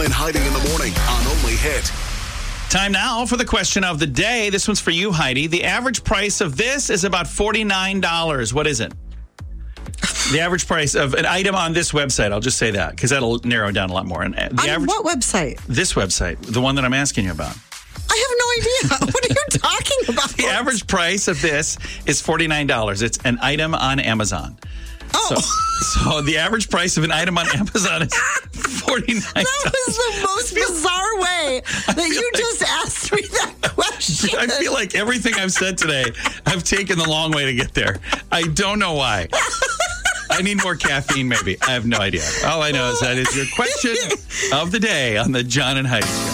John and Heidi in the morning on Only Hit. Time now for the question of the day. This one's for you, Heidi. The average price of this is about $49. What is it? The average price of an item on this website. I'll just say that because that'll narrow it down a lot more. And what website? This website, the one that I'm asking you about. I have no idea. What are you talking about? The average price of this is $49. It's an item on Amazon. Oh. So the average price of an item on Amazon is $49. That was the most bizarre way that you just asked me that question. I feel like everything I've said today, I've taken the long way to get there. I don't know why. I need more caffeine, maybe. I have no idea. All I know is that is your question of the day on the John and Heidi Show.